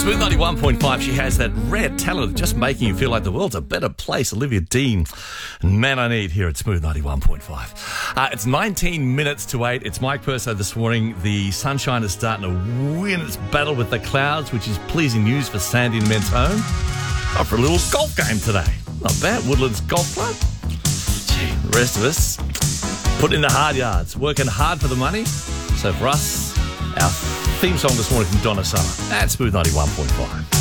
Smooth 91.5, she has that rare talent of just making you feel like the world's a better place. Olivia Dean, Man I Need, here at Smooth 91.5. It's 19 minutes to 8. It's Mike Perso this morning. The sunshine is starting to win its battle with the clouds, which is pleasing news for Sandy and Mentone. Up for a little golf game today. Not bad. Woodlands Golf Club. Gee, the rest of us putting in the hard yards, working hard for the money. So for us, our theme song this morning from Donna Summer. That's Smooth 91.5.